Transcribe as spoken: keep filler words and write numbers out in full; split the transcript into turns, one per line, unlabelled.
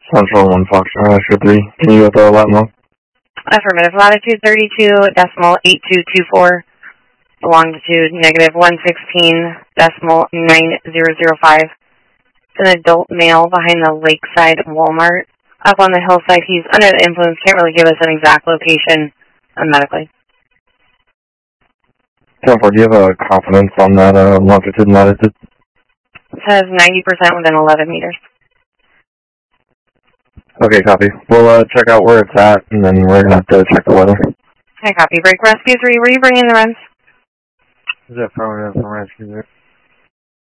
Central one Foxtrot, Oscar three. Can you go with the Latimo?
Affirmative. Latitude thirty-two, decimal eight two two four. Longitude negative one sixteen, decimal nine zero zero five. It's an adult male behind the Lakeside Walmart. Up on the hillside, he's under the influence. Can't really give us an exact location uh, medically.
ten four, do you have a confidence on that uh, longitude and latitude?
It says ninety percent within eleven meters.
Okay, copy. We'll uh, check out where it's at, and then we're going to have to check the weather.
Okay, copy. Break rescue three. Were you bringing the runs?
Is that affirmative from rescue there?